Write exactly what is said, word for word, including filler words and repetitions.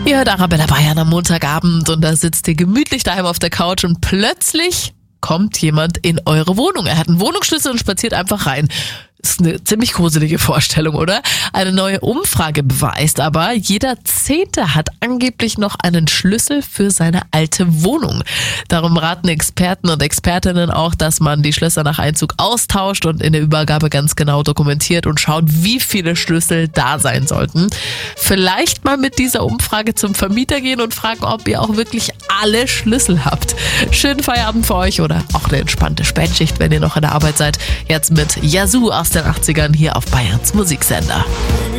Ihr hört Arabella Bayern am Montagabend und da sitzt ihr gemütlich daheim auf der Couch und plötzlich kommt jemand in eure Wohnung. Er hat einen Wohnungsschlüssel und spaziert einfach rein. Ist eine ziemlich gruselige Vorstellung, oder? Eine neue Umfrage beweist aber, jeder Zehnte hat angeblich noch einen Schlüssel für seine alte Wohnung. Darum raten Experten und Expertinnen auch, dass man die Schlösser nach Einzug austauscht und in der Übergabe ganz genau dokumentiert und schaut, wie viele Schlüssel da sein sollten. Vielleicht mal mit dieser Umfrage zum Vermieter gehen und fragen, ob ihr auch wirklich alle Schlüssel habt. Schönen Feierabend für euch oder auch eine entspannte Spätschicht, wenn ihr noch in der Arbeit seid. Jetzt mit Yazoo aus den achtzigern hier auf Bayerns Musiksender.